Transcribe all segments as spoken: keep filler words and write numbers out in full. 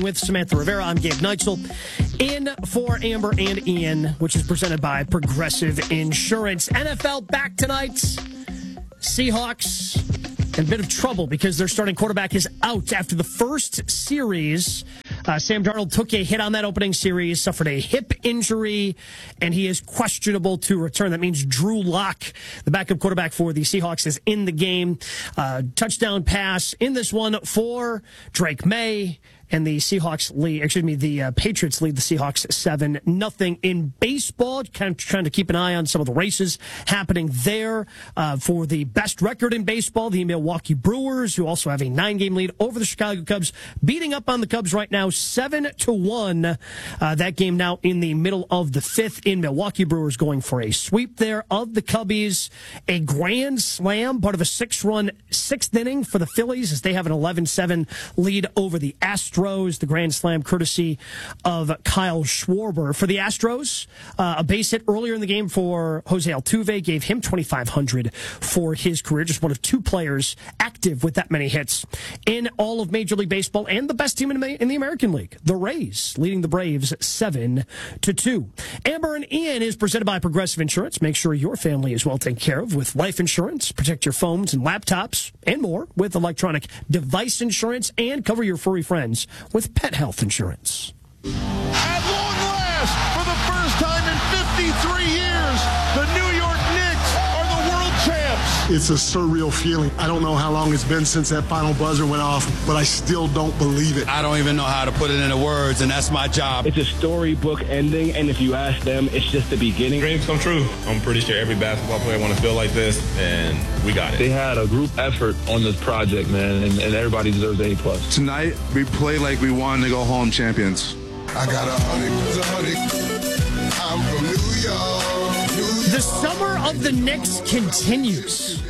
With Samantha Rivera, I'm Gabe Neitzel. In for Amber and Ian, which is presented by Progressive Insurance. N F L back tonight. Seahawks in a bit of trouble because their starting quarterback is out after the first series. Uh, Sam Darnold took a hit on that opening series, suffered a hip injury, and he is questionable to return. That means Drew Lock, the backup quarterback for the Seahawks, is in the game. Uh, touchdown pass in this one for Drake May. And the Seahawks lead, excuse me, the uh, Patriots lead the Seahawks seven nothing in baseball. Kind of trying to keep an eye on some of the races happening there. Uh, for the best record in baseball, the Milwaukee Brewers, who also have a nine-game lead over the Chicago Cubs, beating up on the Cubs right now, seven to one. Uh, that game now in the middle of the fifth in Milwaukee. Brewers going for a sweep there of the Cubbies. A grand slam, part of a six-run sixth inning for the Phillies as they have an eleven seven lead over the Astros. The grand slam courtesy of Kyle Schwarber. For the Astros, uh, a base hit earlier in the game for Jose Altuve gave him twenty-five hundred for his career. Just one of two players active with that many hits in all of Major League Baseball, and the best team in the, in the American League, the Rays, leading the Braves seven to two. Amber and Ian is presented by Progressive Insurance. Make sure your family is well taken care of with life insurance. Protect your phones and laptops and more with electronic device insurance, and cover your furry friends with pet health insurance. At long last, for the first time in fifty-three years, the New York Knicks are the world champs. It's a surreal feeling. I don't know how long it's been since that final buzzer went off, but I still don't believe it. I don't even know how to put it into words, and that's my job. It's a storybook ending, and if you ask them, it's just the beginning. Dreams come true. I'm pretty sure every basketball player want to feel like this, and we got it. They had a group effort on this project, man, and, and everybody deserves an A plus. Tonight, we play like we wanted to go home champions. I got a hundred, a hundred. I'm from New York, New York. The summer of the Knicks continues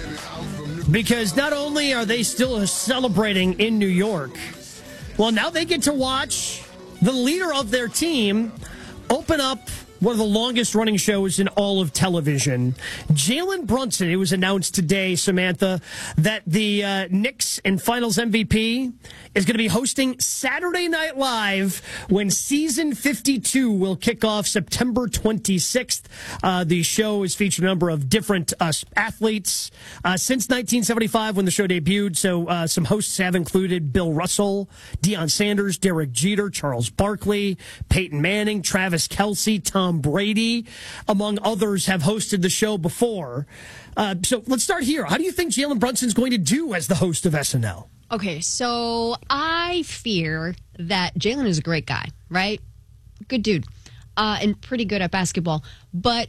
because not only are they still celebrating in New York, well, now they get to watch the leader of their team open up one of the longest running shows in all of television. Jalen Brunson, it was announced today, Samantha, that the uh, Knicks and Finals M V P is going to be hosting Saturday Night Live when season fifty-two will kick off September twenty-sixth. Uh, the show has featured a number of different uh, athletes uh, since nineteen seventy-five when the show debuted. So uh, some hosts have included Bill Russell, Deion Sanders, Derek Jeter, Charles Barkley, Peyton Manning, Travis Kelce, Tom Brady, among others, have hosted the show before. Uh, so let's start here. How do you think Jalen Brunson's going to do as the host of S N L? Okay, so I fear that Jalen is a great guy, right? Good dude, uh, and pretty good at basketball. But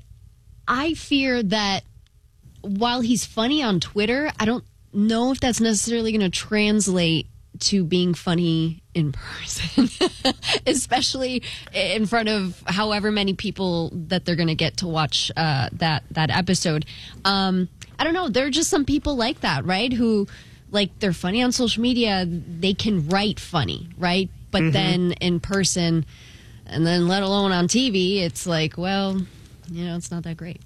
I fear that while he's funny on Twitter, I don't know if that's necessarily going to translate to being funny in person, especially in front of however many people that they're going to get to watch uh, that that episode. Um, I don't know. There are just some people like that, right? Who, like, they're funny on social media. They can write funny, right? But mm-hmm. then in person, and then let alone on T V, it's like, well, you know, it's not that great.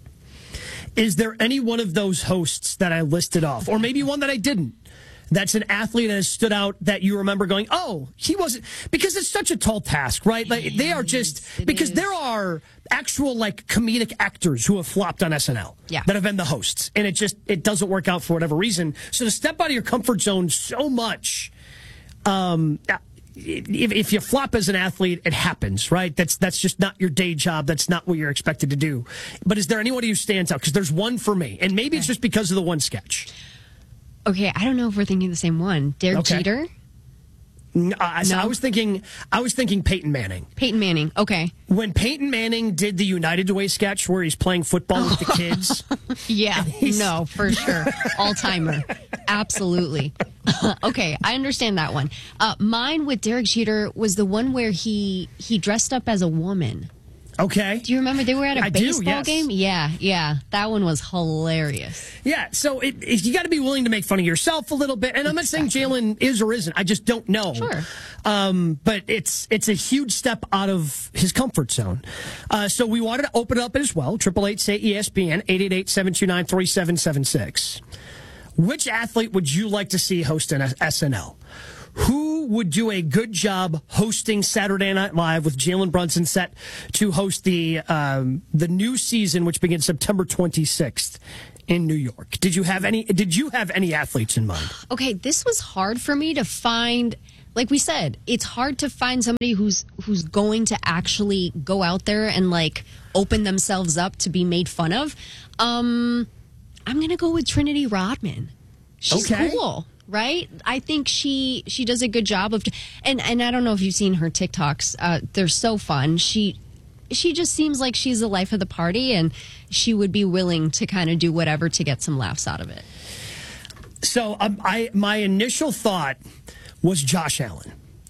Is there any one of those hosts that I listed off, or maybe one that I didn't, that's an athlete that has stood out that you remember going, oh, he wasn't, because it's such a tall task, right? Like, they are just, because there are actual, like, comedic actors who have flopped on S N L yeah. that have been the hosts, and it just, it doesn't work out for whatever reason. So to step out of your comfort zone so much, um, if, if you flop as an athlete, it happens, right? That's that's just not your day job. That's not what you're expected to do. But is there anybody who stands out? Because there's one for me, and maybe okay. it's just because of the one sketch. Okay, I don't know if we're thinking the same one. Derek okay. Jeter? Uh, so no. I was thinking, I was thinking Peyton Manning. Peyton Manning, okay. When Peyton Manning did the United Way sketch where he's playing football with the kids. yeah, no, for sure. All-timer. Absolutely. Okay, I understand that one. Uh, mine with Derek Jeter was the one where he he dressed up as a woman. Okay. Do you remember they were at a I baseball do, yes. game? Yeah, yeah. That one was hilarious. Yeah, so it, it, you got to be willing to make fun of yourself a little bit. And I'm not exactly. saying Jalen is or isn't. I just don't know. Sure. Um, but it's it's a huge step out of his comfort zone. Uh, so we wanted to open it up as well. Triple eight say E S P N, eight eight eight, seven two nine, three seven seven six. Which athlete would you like to see host an S N L? who would do a good job hosting Saturday Night Live with Jalen Brunson set to host the um, the new season, which begins September twenty-sixth in New York. Did you have any? Did you have any athletes in mind? Okay, this was hard for me to find. Like we said, it's hard to find somebody who's who's going to actually go out there and like open themselves up to be made fun of. Um, I'm gonna go with Trinity Rodman. She's okay. cool, right? I think she she does a good job of, and and I don't know if you've seen her TikToks. Uh, they're so fun. She she just seems like she's the life of the party, and she would be willing to kind of do whatever to get some laughs out of it. So um, I my initial thought was Josh Allen.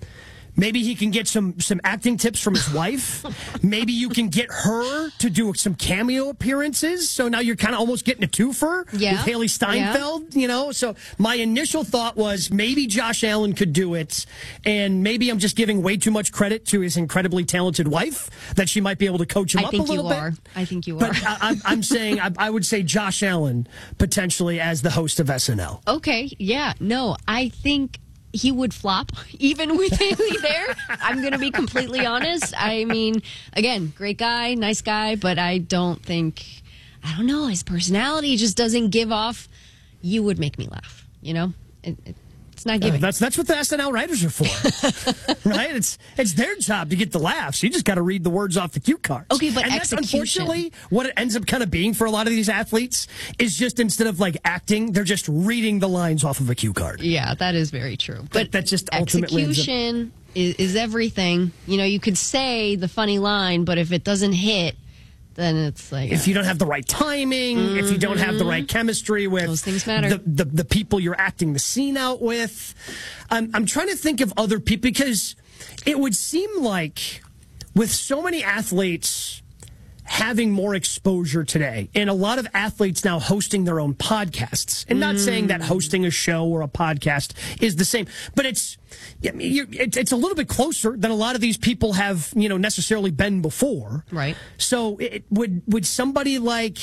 Maybe he can get some some acting tips from his wife. Maybe you can get her to do some cameo appearances. So now you're kind of almost getting a twofer yeah. with Haley Steinfeld, yeah. you know? So my initial thought was maybe Josh Allen could do it. And maybe I'm just giving way too much credit to his incredibly talented wife that she might be able to coach him I up think a little you bit. are. I think you are. But I, I'm, I'm saying I, I would say Josh Allen potentially as the host of S N L. Okay, yeah. No, I think he would flop even with Haley there. I'm going to be completely honest. I mean, again, great guy, nice guy, but I don't think, I don't know, his personality just doesn't give off, you would make me laugh, you know? It, it, it's not giving. Uh, that's that's what the S N L writers are for, right? It's it's their job to get the laughs. You just got to read the words off the cue cards. Okay, but and execution. That's unfortunately what it ends up kind of being for a lot of these athletes is just instead of like acting, they're just reading the lines off of a cue card. Yeah, that is very true. But that, that just ultimately execution ends up- is, is everything. You know, you could say the funny line, but if it doesn't hit, then it's like if you don't have the right timing, mm-hmm. if you don't have the right chemistry with those things matter. The, the the people you're acting the scene out with. I'm I'm trying to think of other people because it would seem like with so many athletes having more exposure today and a lot of athletes now hosting their own podcasts and not mm. saying that hosting a show or a podcast is the same, but it's I mean, you're, it, it's a little bit closer than a lot of these people have, you know, necessarily been before. Right. So it would would somebody like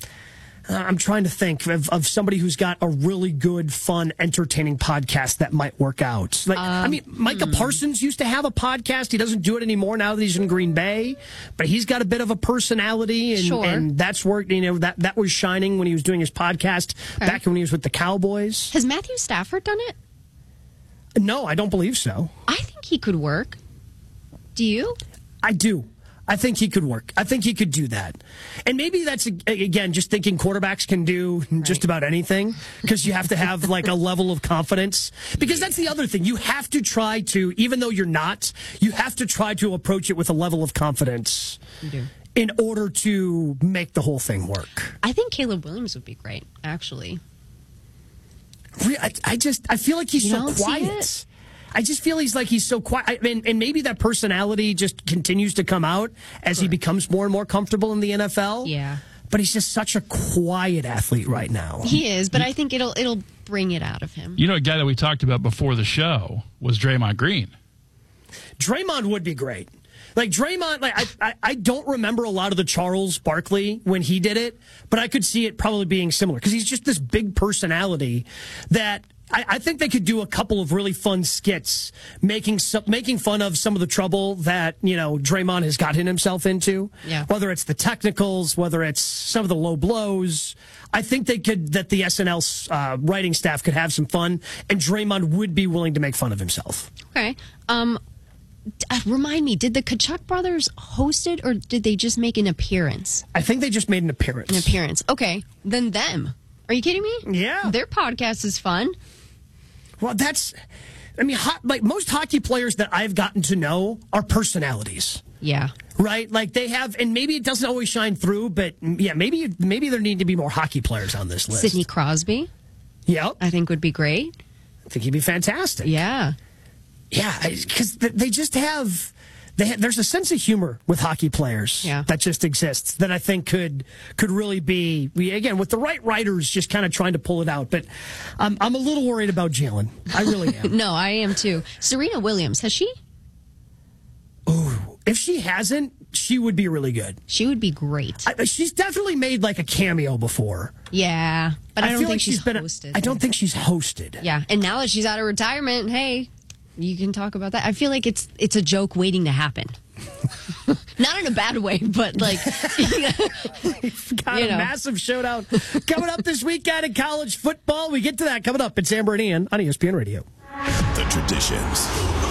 uh, I'm trying to think of, of somebody who's got a really good, fun, entertaining podcast that might work out. Like, um, I mean, Micah hmm. Parsons used to have a podcast. He doesn't do it anymore now that he's in Green Bay, but he's got a bit of a personality, and, sure. and that's worked. You know, that that was shining when he was doing his podcast okay. back when he was with the Cowboys. Has Matthew Stafford done it? No, I don't believe so. I think he could work. Do you? I do. I think he could work. I think he could do that. And maybe that's, again, just thinking quarterbacks can do right. just about anything because you have to have like a level of confidence. Because that's the other thing. You have to try to, even though you're not, you have to try to approach it with a level of confidence you do. in order to make the whole thing work. I think Caleb Williams would be great, actually. I, I just, I feel like he's you so quiet. I just feel he's like he's so quiet. I mean, and maybe that personality just continues to come out as sure. he becomes more and more comfortable in the N F L. Yeah. But he's just such a quiet athlete right now. He is, but I think it'll it'll bring it out of him. You know, a guy that we talked about before the show was Draymond Green. Draymond would be great. Like Draymond, like I, I, I don't remember a lot of the Charles Barkley when he did it, but I could see it probably being similar because he's just this big personality that I, I think they could do a couple of really fun skits making some, making fun of some of the trouble that, you know, Draymond has gotten himself into. Yeah. Whether it's the technicals, whether it's some of the low blows. I think they could, that the S N L uh, writing staff could have some fun, and Draymond would be willing to make fun of himself. Okay. Um, uh, remind me, did the Kachuk brothers host it, or did they just make an appearance? I think they just made an appearance. An appearance. Okay. Then them. Are you kidding me? Yeah. Their podcast is fun. Well, that's, I mean, ho- like most hockey players that I've gotten to know are personalities. Yeah. Right? Like they have, and maybe it doesn't always shine through, but yeah, maybe maybe there need to be more hockey players on this list. Sidney Crosby. Yep. I think would be great. I think he'd be fantastic. Yeah. Yeah, because they just have, they have, there's a sense of humor with hockey players yeah. that just exists that I think could could really be, again, with the right writers just kind of trying to pull it out. But um, I'm a little worried about Jalen. I really am. No, I am too. Serena Williams, has she? Oh, if she hasn't, she would be really good. She would be great. I, she's definitely made like a cameo before. Yeah, but I, I don't think like she's she's been hosted. A, I don't think she's hosted. Yeah, and now that she's out of retirement, hey, You can talk about that. I feel like it's it's a joke waiting to happen. Not in a bad way, but like We've got you a know. massive showdown coming up this weekend in college football. We get to that coming up. It's Amber and Ian on E S P N Radio. The traditions